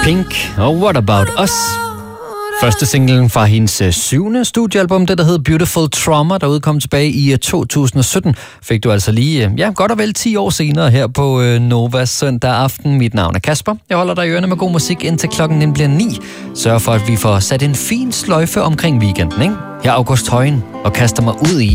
Pink og What About Us. Første singlen fra hendes 7. studiealbum, det der hed Beautiful Trauma, der udkom tilbage i 2017, fik du altså lige, godt og vel 10 år senere her på Nova søndag aften. Mit navn er Kasper. Jeg holder dig i ørerne med god musik indtil klokken bliver 9. Sørg for, at vi får sat en fin sløjfe omkring weekenden, ikke? Jeg er August Højen og kaster mig ud i